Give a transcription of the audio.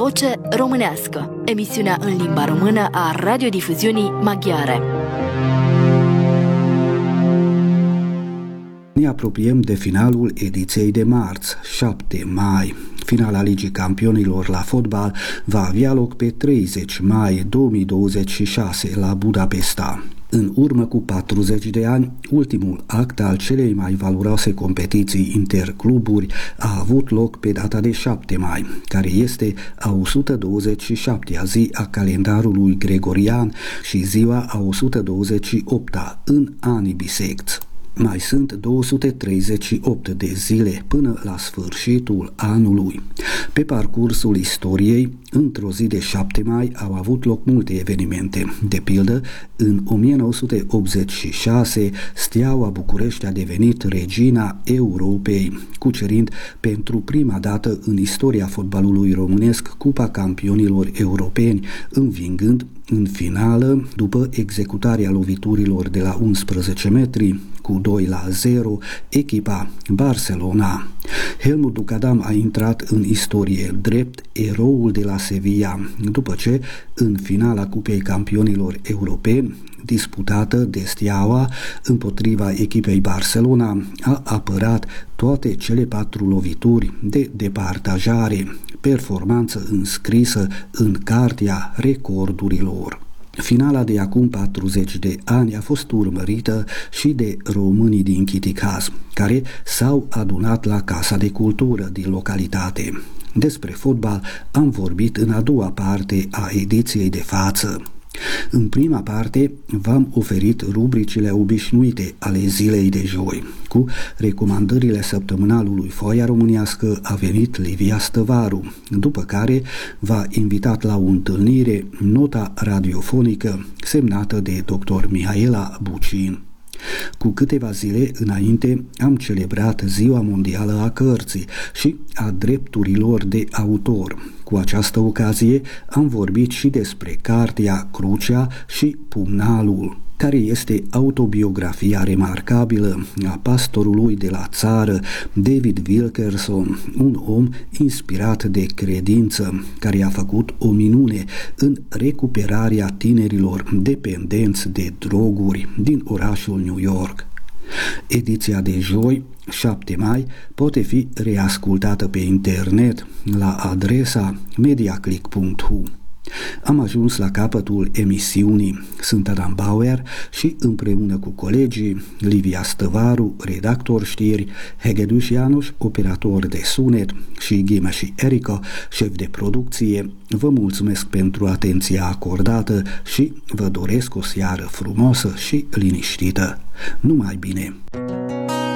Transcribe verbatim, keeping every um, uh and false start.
Voce Românească, emisiunea în limba română a radiodifuziunii maghiare. Ne apropiem de finalul ediției de marți, șapte mai. Finala Ligii Campionilor la fotbal va avea loc pe treizeci mai două mii douăzeci și șase la Budapesta. În urmă cu patruzeci de ani, ultimul act al celei mai valoroase competiții intercluburi a avut loc pe data de șapte mai, care este a o sută douăzeci și șaptea zi a calendarului gregorian și ziua a o sută douăzeci și opta în anii bisecți. Mai sunt două sute treizeci și opt de zile până la sfârșitul anului. Pe parcursul istoriei, într-o zi de șapte mai au avut loc multe evenimente. De pildă, în o mie nouă sute optzeci și șase, Steaua București a devenit regina Europei, cucerind pentru prima dată în istoria fotbalului românesc Cupa Campionilor Europeni, învingând în finală, după executarea loviturilor de la unsprezece metri, cu doi la zero, echipa Barcelona. Helmut Ducadam a intrat în istorie drept eroul de la Sevilla, după ce, în finala Cupei Campionilor Europeni, disputată de Steaua împotriva echipei Barcelona, a apărat toate cele patru lovituri de departajare, performanță înscrisă în cartea recordurilor. Finala de acum patruzeci de ani a fost urmărită și de românii din Chiticaz, care s-au adunat la Casa de Cultură din localitate. Despre fotbal am vorbit în a doua parte a ediției de față. În prima parte v-am oferit rubricile obișnuite ale zilei de joi. Cu recomandările săptămânalului Foaia Românească a venit Livia Stăvaru, după care v-a invitat la o întâlnire nota radiofonică semnată de doctor Mihaela Bucin. Cu câteva zile înainte am celebrat Ziua Mondială a Cărții și a drepturilor de autor. Cu această ocazie am vorbit și despre cartea Crucea și Pumnalul, care este autobiografia remarcabilă a pastorului de la țară, David Wilkerson, un om inspirat de credință, care a făcut o minune în recuperarea tinerilor dependenți de droguri din orașul New York. Ediția de joi, șapte mai, poate fi reascultată pe internet la adresa mediaclick punct h u. Am ajuns la capătul emisiunii. Sunt Adam Bauer și împreună cu colegii Livia Stăvaru, redactor știri, Hegedus János, operator de sunet și Ghima și Erica, șef de producție, vă mulțumesc pentru atenția acordată și vă doresc o seară frumoasă și liniștită. Numai bine!